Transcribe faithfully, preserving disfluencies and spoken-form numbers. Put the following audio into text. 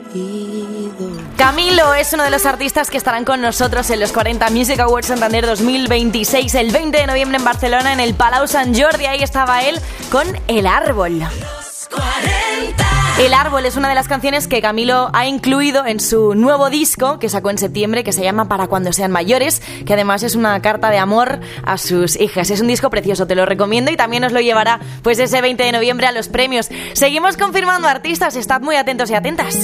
Camilo es uno de los artistas que estarán con nosotros en los cuarenta Music Awards Santander dos mil veintiséis, el veinte de noviembre en Barcelona, en el Palau Sant Jordi. Ahí estaba él con El Árbol. El Árbol es una de las canciones que Camilo ha incluido en su nuevo disco que sacó en septiembre, que se llama Para cuando sean mayores, que además es una carta de amor a sus hijas. Es un disco precioso, te lo recomiendo, y también nos lo llevará pues ese veinte de noviembre a los premios. Seguimos confirmando artistas, estad muy atentos y atentas.